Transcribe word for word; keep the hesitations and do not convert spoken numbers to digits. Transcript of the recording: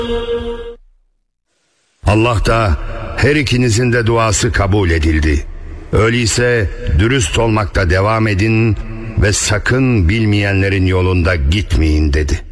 Allah da her ikinizin de duası kabul edildi. Öyleyse dürüst olmakta devam edin ve sakın bilmeyenlerin yolunda gitmeyin dedi.